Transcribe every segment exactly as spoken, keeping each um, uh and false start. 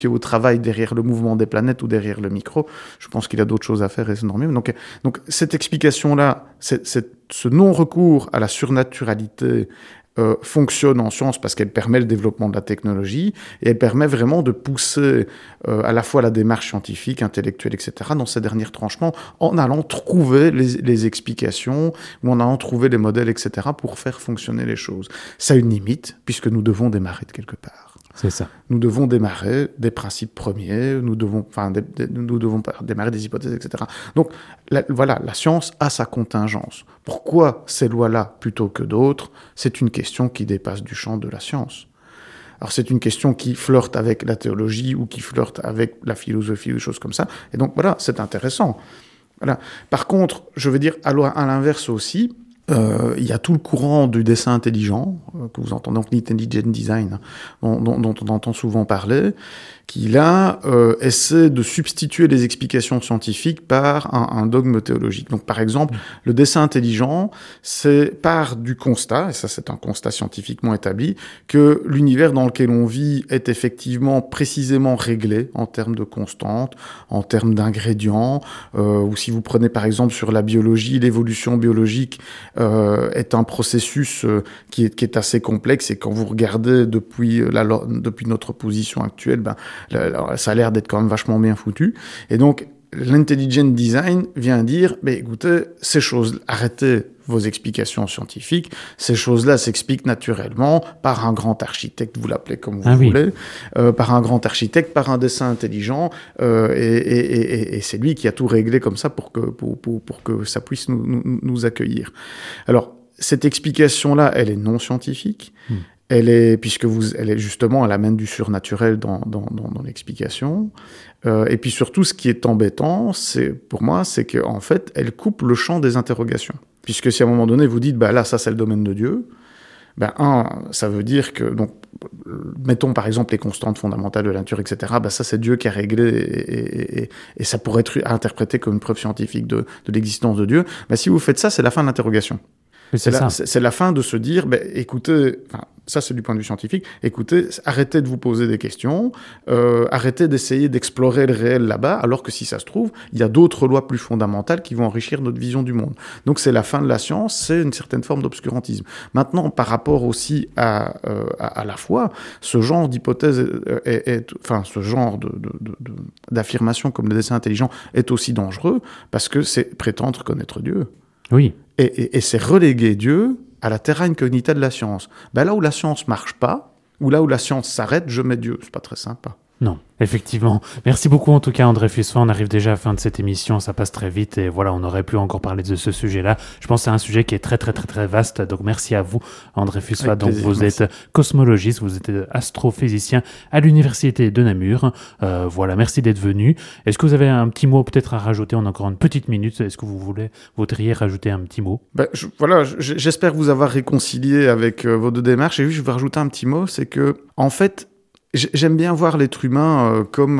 au travail derrière le mouvement des planètes ou derrière le micro. Je pense qu'il a d'autres choses à faire et c'est normal. Donc, donc cette explication-là, c'est, c'est, ce non-recours à la surnaturalité euh, fonctionne en science parce qu'elle permet le développement de la technologie et elle permet vraiment de pousser euh, à la fois la démarche scientifique, intellectuelle, et cetera dans ces derniers tranchements en allant trouver les, les explications ou en allant trouver les modèles, et cetera pour faire fonctionner les choses. Ça a une limite puisque nous devons démarrer de quelque part. C'est ça. Nous devons démarrer des principes premiers, nous devons, enfin, des, des, nous devons démarrer des hypothèses, et cetera. Donc, la, voilà, la science a sa contingence. Pourquoi ces lois-là plutôt que d'autres? C'est une question qui dépasse du champ de la science. Alors, c'est une question qui flirte avec la théologie ou qui flirte avec la philosophie ou des choses comme ça. Et donc, voilà, c'est intéressant. Voilà. Par contre, je veux dire, à l'inverse aussi, Euh, il y a tout le courant du dessin intelligent, euh, que vous entendez, donc l'intelligent design, dont, dont, dont on entend souvent parler, qui là euh, essaie de substituer les explications scientifiques par un, un dogme théologique. Donc par exemple, mmh. le dessin intelligent, c'est part du constat, et ça c'est un constat scientifiquement établi, que l'univers dans lequel on vit est effectivement précisément réglé en termes de constantes, en termes d'ingrédients, euh, ou si vous prenez par exemple sur la biologie, l'évolution biologique euh, est un processus euh, qui, est, qui est assez complexe, et quand vous regardez depuis, la, depuis notre position actuelle, ben, alors, ça a l'air d'être quand même vachement bien foutu. Et donc, l'intelligent design vient dire, mais écoutez, ces choses, arrêtez vos explications scientifiques, ces choses-là s'expliquent naturellement par un grand architecte, vous l'appelez comme vous ah, voulez, oui. euh, par un grand architecte, par un dessin intelligent, euh, et, et, et, et c'est lui qui a tout réglé comme ça pour que, pour, pour, pour que ça puisse nous, nous, nous accueillir. Alors, cette explication-là, elle est non scientifique. Hmm. Elle est, puisque vous, elle est justement, elle amène du surnaturel dans, dans, dans, dans l'explication. Euh, et puis surtout, ce qui est embêtant, c'est, pour moi, c'est qu'en fait, elle coupe le champ des interrogations. Puisque si à un moment donné, vous dites, bah là, ça, c'est le domaine de Dieu, ben, un, ça veut dire que, donc, mettons par exemple les constantes fondamentales de la nature, et cetera, ben, ça, c'est Dieu qui a réglé, et, et, et, et ça pourrait être interprété comme une preuve scientifique de, de l'existence de Dieu. Ben, si vous faites ça, c'est la fin de l'interrogation. C'est, c'est, la, c'est, c'est la fin de se dire, ben, écoutez, enfin, ça c'est du point de vue scientifique, écoutez, arrêtez de vous poser des questions, euh, arrêtez d'essayer d'explorer le réel là-bas, alors que si ça se trouve, il y a d'autres lois plus fondamentales qui vont enrichir notre vision du monde. Donc c'est la fin de la science, c'est une certaine forme d'obscurantisme. Maintenant, par rapport aussi à, euh, à, à la foi, ce genre d'hypothèse, est, est, enfin ce genre de, de, de, de, d'affirmation comme le dessin intelligent est aussi dangereux, parce que c'est prétendre connaître Dieu. Oui. Et, et, et c'est reléguer Dieu à la terra incognita de la science. Ben là où la science marche pas, ou là où la science s'arrête, je mets Dieu. C'est pas très sympa. Non, effectivement. Merci beaucoup en tout cas André Fussois. On arrive déjà à la fin de cette émission, ça passe très vite et voilà, on aurait pu encore parler de ce sujet-là. Je pense que c'est un sujet qui est très très très très vaste, donc merci à vous André Fussois. Donc plaisir, vous merci. Êtes cosmologiste, vous êtes astrophysicien à l'université de Namur. Euh, voilà, merci d'être venu. Est-ce que vous avez un petit mot peut-être à rajouter? On a encore une petite minute. Est-ce que vous voulez, voudriez rajouter un petit mot? ben, je, Voilà, je, j'espère vous avoir réconcilié avec euh, vos deux démarches. Et juste, je vais rajouter un petit mot, c'est que en fait, j'aime bien voir l'être humain euh, comme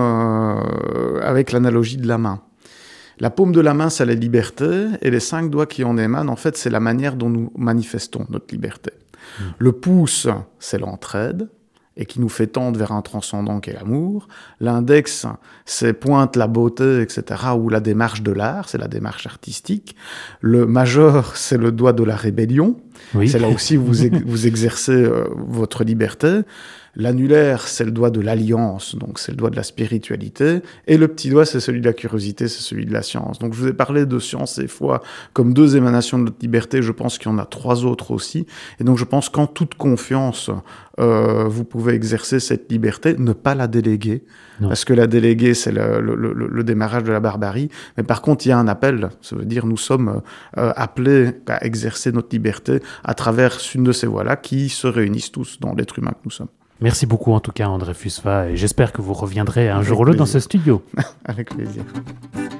euh, avec l'analogie de la main. La paume de la main, c'est la liberté, et les cinq doigts qui en émanent, en fait, c'est la manière dont nous manifestons notre liberté. Mmh. Le pouce, c'est l'entraide, et qui nous fait tendre vers un transcendant qu'est l'amour. L'index, c'est pointe la beauté, et cetera, ou la démarche de l'art, c'est la démarche artistique. Le majeur, c'est le doigt de la rébellion. Oui. C'est là aussi où vous, ex- vous exercez euh, votre liberté. L'annulaire, c'est le doigt de l'alliance, donc c'est le doigt de la spiritualité. Et le petit doigt, c'est celui de la curiosité, c'est celui de la science. Donc je vous ai parlé de science et foi comme deux émanations de notre liberté. Je pense qu'il y en a trois autres aussi. Et donc je pense qu'en toute confiance, euh, vous pouvez exercer cette liberté, ne pas la déléguer. Non. Parce que la déléguer, c'est le, le, le, le démarrage de la barbarie. Mais par contre, il y a un appel. Ça veut dire nous sommes euh, appelés à exercer notre liberté à travers une de ces voies-là qui se réunissent tous dans l'être humain que nous sommes. Merci beaucoup en tout cas André Fussois et j'espère que vous reviendrez un Avec jour ou l'autre dans ce studio. Avec plaisir.